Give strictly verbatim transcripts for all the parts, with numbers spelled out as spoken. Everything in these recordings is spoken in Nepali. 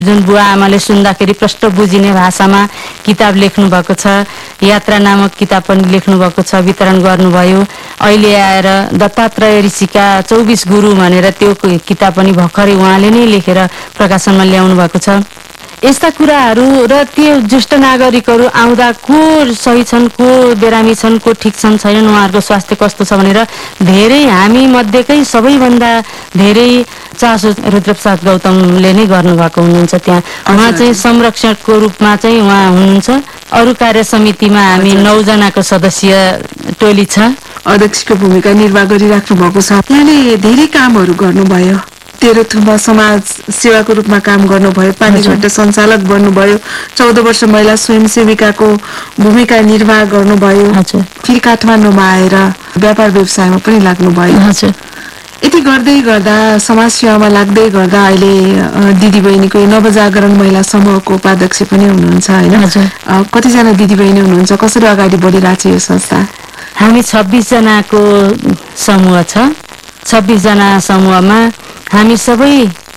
जुन बुवा आमाले सुन्दाखेरि प्रष्ट बुझिने भाषामा किताब लेख्नु भएको छ। यात्रा नामक किताब पनि लेख्नु भएको छ, वितरण गर्नुभयो। अहिले आएर दत्तात्रेय ऋषिका चौबिस गुरु भनेर त्यो किताब पनि भर्खरै उहाँले नै लेखेर प्रकाशनमा ल्याउनु भएको छ। यस्ता कुराहरू र त्यो ज्येष्ठ नागरिकहरू आउँदा को सही छन्, को बिरामी छन्, को ठिक छन् छैनन्, उहाँहरूको स्वास्थ्य कस्तो छ भनेर धेरै हामी मध्येकै सबैभन्दा धेरै चासो रुद्रप्रसाद गौतमले नै गर्नुभएको हुनुहुन्छ। त्यहाँ उहाँ चाहिँ संरक्षकको रूपमा चाहिँ उहाँ हुनुहुन्छ। अरू कार्य समितिमा हामी नौ जनाको सदस्य टोली छ। अध्यक्षको भूमिका निर्वाह गरिराख्नु भएको छ। यहाँले धेरै कामहरू गर्नुभयो। तेह्रथुममा समाज सेवाको रूपमा काम गर्नुभयो, पानीघट्ट सञ्चालक बन्नुभयो, चौध वर्ष महिला स्वयंसेविकाको भूमिका निर्वाह गर्नुभयो। फेरि काठमाडौँमा आएर व्यापार व्यवसायमा पनि लाग्नुभयो। यति गर्दै गर्दा समाज सेवामा लाग्दै गर्दा अहिले दिदी बहिनीको नवजागरण महिला समूहको उपाध्यक्ष पनि हुनुहुन्छ होइन? कतिजना दिदी बहिनी हुनुहुन्छ? कसरी अगाडि बढिरहेको छ यो संस्था? हामी छब्बिस जनाको समूह छ। छब्बिस जना समूहमा हामी सबै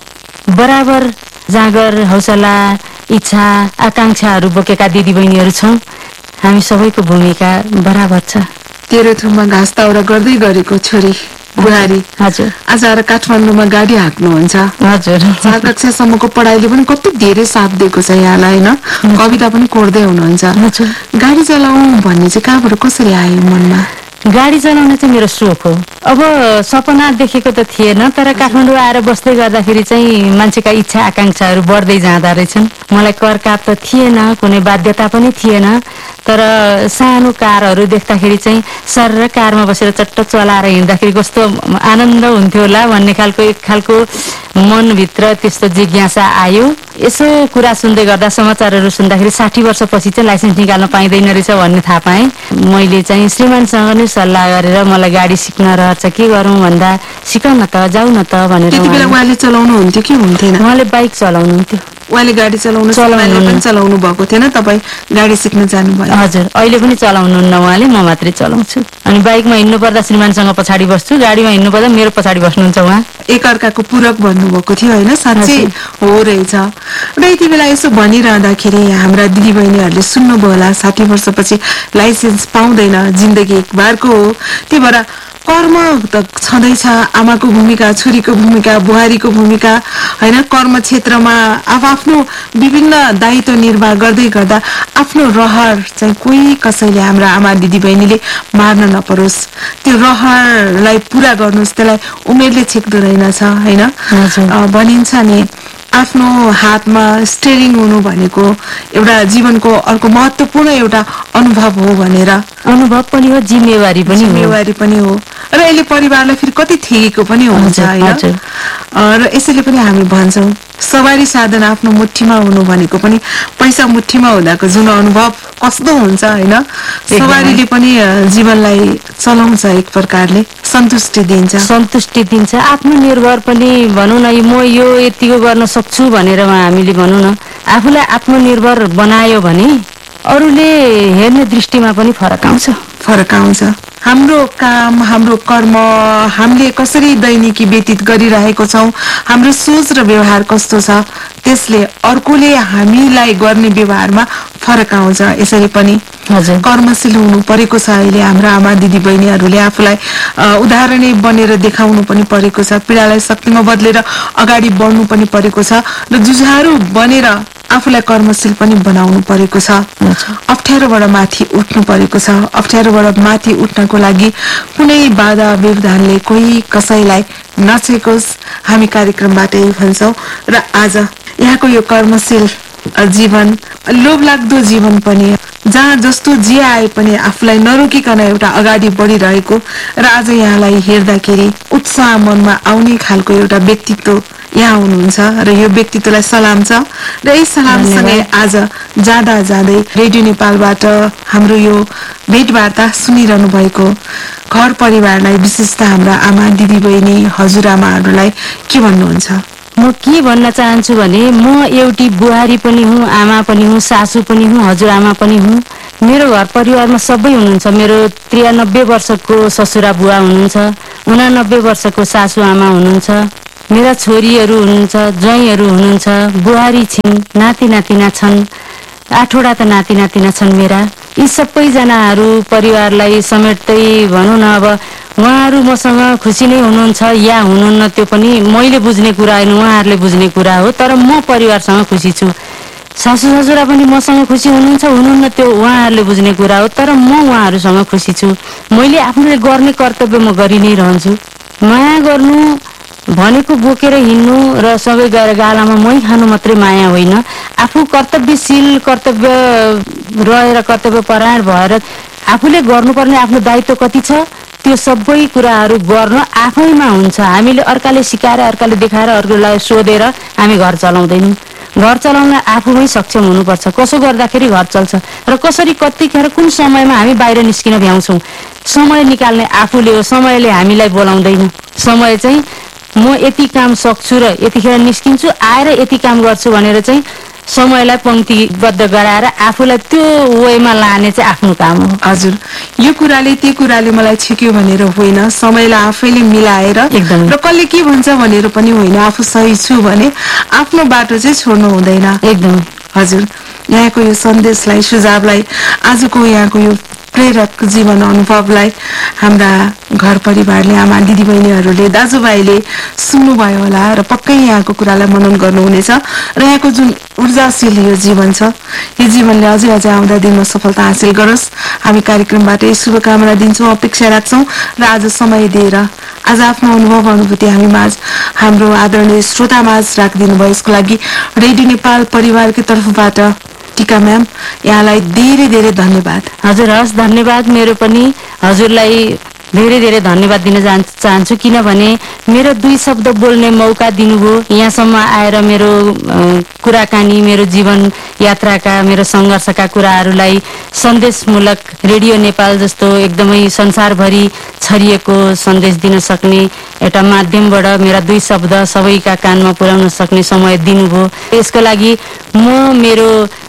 बराबर जाँगर, हौसला, इच्छा, आकांक्षाहरू बोकेका दिदी बहिनीहरू छौँ। हामी सबैको भूमिका बराबर छ। तेह्रथुममा घाँस दाउरा गर्दै गरेको छोरी बुहारी हजुर आज आएर काठमाडौँमा गाडी हाँक्नुहुन्छ। हजुर चार कक्षासम्मको पढाइले पनि कति धेरै साथ दिएको छ यहाँलाई होइन? कविता पनि कोर्दै हुनुहुन्छ। गाडी चलाउँ भन्ने चाहिँ कहाँबाट कसरी आयो मनमा? गाडी चलाउन चाहिँ मेरो सोख हो। अब सपना देखेको त थिएन, तर काठमाडौँ आएर बस्दै गर्दाखेरि चाहिँ मान्छेका इच्छा आकांक्षाहरू बढ्दै जाँदा रहेछन्। मलाई कर काप त थिएन, कुनै बाध्यता पनि थिएन, तर सानो कारहरू देख्दाखेरि चाहिँ सर र कारमा बसेर चट्ट चलाएर हिँड्दाखेरि कस्तो आनन्द हुन्थ्यो होला भन्ने खालको एक खालको मनभित्र त्यस्तो जिज्ञासा आयो। यसो कुरा सुन्दै गर्दा समाचारहरू सुन्दाखेरि साठी वर्षपछि चाहिँ लाइसेन्स निकाल्न पाइँदैन रहेछ भन्ने थाहा पाएँ। मैले चाहिँ श्रीमानसँग नै सल्लाह गरेर मलाई गाडी सिक्न रहेछ, के गरौँ भन्दा सिक न त, जाऊ न त भनेर। त्यति बेला उहाँले चलाउनु हुन्थ्यो कि हुन्थेन? उहाँले बाइक चलाउनुहुन्थ्यो। उहाँले गाडी चलाउनु पनि चलाउनु भएको थिएन, तपाईँ गाडी सिक्न जानुभयो? हजुर, अहिले पनि चलाउनुहुन्न उहाँले, म मात्रै चलाउँछु। अनि बाइकमा हिँड्नु पर्दा श्रीमानसँग पछाडि बस्छु, गाडीमा हिँड्नु पर्दा मेरो पछाडि बस्नुहुन्छ उहाँ। एकअर्काको पूरक भन्नुभएको थियो होइन? साँच्चै हो रहेछ। र यति बेला यसो भनिरहँदाखेरि हाम्रा दिदीबहिनीहरूले सुन्नुभयो होला, साठी वर्षपछि लाइसेन्स पाउँदैन, जिन्दगी एक बारको हो। त्यही भएर कर्म त छँदैछ, आमाको भूमिका, छोरीको भूमिका, बुहारीको भूमिका होइन? कर्म क्षेत्रमा आफ्नो विभिन्न दायित्व निर्वाह गर्दै गर्दा आफ्नो रहर चाहिँ कोही कसैले हाम्रा आमा दिदी बहिनीले मार्न नपरोस्, त्यो रहरलाई पूरा गर्नुहोस्। त्यसलाई उमेरले छेक्दो रहेनछ होइन? भनिन्छ नि आफ्नो हातमा स्टेरिङ हुनु भनेको एउटा जीवनको अर्को महत्त्वपूर्ण एउटा अनुभव हो भनेर। अनुभव पनि हो, जिम्मेवारी पनि जिम्मेवारी पनि हो, र यसले परिवारलाई फेरि कति थिगेको पनि हुन्छ होइन? र यसैले पनि हामी भन्छौँ सवारी साधन आफ्नो मुठीमा हुनु भनेको पनि पैसा मुठीमा हुँदाको जुन अनुभव कस्तो हुन्छ होइन? सवारीले पनि जीवनलाई चलाउँछ, एक प्रकारले सन्तुष्टि दिन्छ। सन्तुष्टि दिन्छ, आत्मनिर्भर पनि भनौँ न। म यो यतिको गर्न सक्छु भनेर हामीले भनौँ न, आफूलाई आत्मनिर्भर बनायो भने अरूले हेर्ने दृष्टिमा पनि फरक आउँछ। फरक आउँछ। हाम्रो काम, हाम्रो कर्म, हामीले कसरी दैनिकी व्यतीत गरिरहेको छौँ, हाम्रो सोच र व्यवहार कस्तो छ, त्यसले अर्कोले हामीलाई गर्ने व्यवहारमा फरक आउँछ। यसरी पनि कर्मशील हुनु परेको छ। अहिले हाम्रा आमा दिदी बहिनीहरूले आफूलाई उदाहरणीय बनेर देखाउनु पनि परेको छ, पीडालाई शक्तिमा बदलेर अगाडि बढ्नु पनि परेको छ, र जुझारु बनेर आफूलाई कर्मशील पनि बनाउनु परेको छ। अप्ठ्यारोबाट माथि उठ्नु परेको छ। अप्ठ्यारोबाट माथि उठ्नको लागि कुनै बाधा व्यवधानले कोही कसैलाई नछेकोस्, हामी कार्यक्रमबाट यही भन्छौँ। र आज यहाँको यो कर्मशील जीवन, लोभलाग्दो जीवन पनि, जहाँ जस्तो जे आए पनि आफूलाई नरोकिकन एउटा अगाडि बढिरहेको, र आज यहाँलाई हेर्दाखेरि उत्साह मनमा आउने खालको एउटा व्यक्तित्व यहाँ हुनुहुन्छ, र यो व्यक्तित्वलाई सलाम छ। र यही सलामसँगै आज जाँदा जाँदै रेडियो नेपालबाट हाम्रो यो भेटवार्ता सुनिरहनु भएको घर परिवारलाई, विशेषतः हाम्रा आमा दिदी बहिनी हजुरआमाहरूलाई के भन्नुहुन्छ? म के भन्न चाहन्छु भने, म एउटी बुहारी पनि हुँ, आमा पनि हुँ, सासू पनि हुँ, हजुरआमा पनि हुँ। मेरो घर परिवारमा सबै हुनुहुन्छ। मेरो त्रियानब्बे वर्षको ससुरा बुवा हुनुहुन्छ, उनानब्बे वर्षको सासू आमा हुनुहुन्छ, मेरा छोरीहरू हुनुहुन्छ, ज्वाइँहरू हुनुहुन्छ, बुहारी छिन्, नाति नातिना छन्, आठवटा त नाति नातिना छन् मेरा। यी सबैजनाहरू परिवारलाई समेट्दै भनौँ न, अब उहाँहरू मसँग खुसी नै हुनुहुन्छ या हुनुहुन्न त्यो पनि मैले बुझ्ने कुरा होइन, उहाँहरूले बुझ्ने कुरा हो। तर म परिवारसँग खुसी छु। सासू ससुरा पनि मसँग खुसी हुनुहुन्छ हुनुहुन्न त्यो उहाँहरूले बुझ्ने कुरा हो। तर म उहाँहरूसँग खुसी छु। मैले आफूले गर्ने कर्तव्य म गरि नै रहन्छु। माया गर्नु भनेको बोकेर हिँड्नु र सबै गएर गालामा मै खानु मात्रै माया होइन। आफू कर्तव्यशील, कर्तव्य रहेर कर्तव्य परायण भएर आफूले गर्नुपर्ने आफ्नो दायित्व कति छ त्यो सबै कुराहरू गर्न आफैमा हुन्छ। हामीले अर्काले सिकाएर, अर्काले देखाएर, अर्कोलाई सोधेर हामी घर चलाउँदैनौँ। घर चलाउन आफूमै सक्षम हुनुपर्छ। कसो गर्दाखेरि घर चल्छ र कसरी, कतिखेर, कुन समयमा हामी बाहिर निस्किन भ्याउँछौँ, समय निकाल्ने आफूले हो। समयले हामीलाई बोलाउँदैन। समय चाहिँ म यति काम सक्छु र यतिखेर निस्किन्छु, आएर यति काम गर्छु भनेर चाहिँ समयलाई पंक्तिबद्ध गराएर आफूलाई त्यो वेमा लाने चाहिँ आफ्नो काम हो। हजुर, यो कुराले त्यो कुराले मलाई छेक्यो भनेर होइन, समयलाई आफैले मिलाएर र कसले के भन्छ भनेर पनि होइन, आफू सही छु भने आफ्नो बाटो चाहिँ छोड्नु हुँदैन। एकदम। हजुर, यहाँको यो सन्देशलाई, सुझावलाई, आजको यहाँको यो प्रेरक जीवन अनुभवलाई हाम्रा घर परिवारले, आमा दिदीबहिनीहरूले, दाजुभाइले सुन्नुभयो होला र पक्कै यहाँको कुरालाई मनन गर्नुहुनेछ। र यहाँको जुन ऊर्जाशील यो जीवन छ, यो जीवनले अझै अझै आउँदा दिनमा सफलता हासिल गरोस्। हामी कार्यक्रमबाट शुभकामना दिन्छौँ, अपेक्षा राख्छौँ र आज समय दिएर आज आफ्नो अनुभव अनुभूति हामी माझ, हाम्रो आदरणीय श्रोता माझ राखिदिनु भयो। यसको लागि रेडियो नेपाल परिवारको तर्फबाट टीका म्याम, यहाँलाई धेरै धेरै धन्यवाद। हजुर, हस्, धन्यवाद। मेरो पनि हजुरलाई धेरै धेरै धन्यवाद दिन चाहन्छु, किनभने मेरो दुई शब्द बोल्ने मौका दिनुभयो। यहाँसम्म आएर मेरो कुराकानी, मेरो जीवन यात्राका, मेरो सङ्घर्षका कुराहरूलाई सन्देशमूलक रेडियो नेपाल जस्तो एकदमै संसारभरि छरिएको सन्देश दिन सक्ने एउटा माध्यमबाट मेरा दुई शब्द सबैका कानमा पुर्याउन सक्ने समय दिनुभयो। यसको लागि म मेरो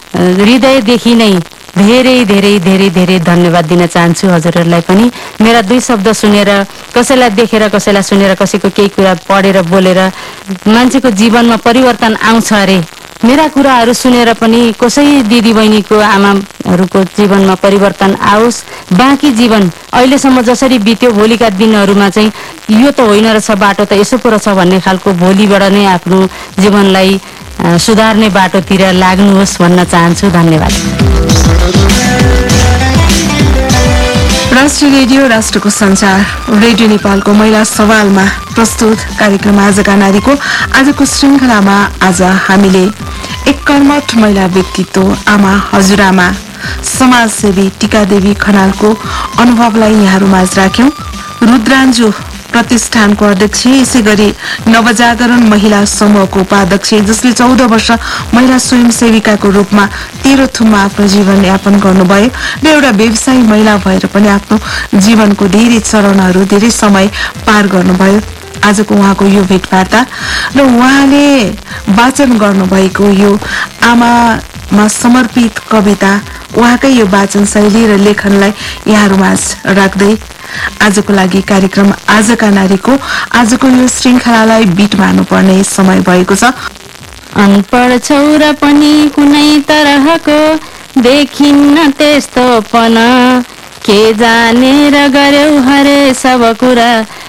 हृदयदेखि नै धेरै धेरै धेरै धेरै धन्यवाद दिन चाहन्छु हजुरहरूलाई पनि। मेरा दुई शब्द सुनेर, कसैलाई देखेर, कसैलाई सुनेर, कसैको केही कुरा पढेर बोलेर मान्छेको जीवनमा परिवर्तन आउँछ अरे, मेरा कुराहरू सुनेर पनि कसै दिदीबहिनीको, आमाहरूको जीवनमा परिवर्तन आओस्। बाँकी जीवन अहिलेसम्म जसरी बित्यो, भोलिका दिनहरूमा चाहिँ यो त होइन रहेछ बाटो, त यसो पो रहेछ भन्ने खालको भोलिबाट नै आफ्नो जीवनलाई सुधार्ने बाटोतिर लाग्नुहोस् भन्न चाहन्छु। धन्यवाद। राष्ट्रिय रेडियो, राष्ट्रको संचार, रेडियो नेपालको महिला सवालमा प्रस्तुत कार्यक्रम आजका नारीको आजको श्रृङ्खलामा आज हामीले एक कर्मठ महिला व्यक्तित्व, आमा हजुरआमा समाजसेवी टीकादेवी खनालको अनुभवलाई यहाँहरूमाझ राख्यौं। रुद्राञ्जु प्रतिष्ठानको अध्यक्ष, यसै गरी नवजागरण महिला समूहको उपाध्यक्ष, जसले चौध वर्ष महिला स्वयंसेविकाको रूपमा तेह्रथुममा आफ्नो जीवन यापन गर्नुभयो र एउटा व्यवसायी महिला भएर पनि आफ्नो जीवनको धेरै चरणहरू, धेरै समय पार गर्नुभयो। आजको उहाँको यो भेटवार्ता र उहाँले वाचन गर्नुभएको यो आमामा समर्पित कविता, उहाँकै यो वाचन शैली र लेखनलाई यहाँहरूमाझ राख्दै आजको लागि कार्यक्रम आजका नारीको आजको यो श्रृङ्खलालाई बिट मार्नुपर्ने समय भएको छ। अनपढ छौरा पनि कुनै तरहको देखिन्न त्यस्तोपन, के जानेर गर्यौ हरे सब कुरा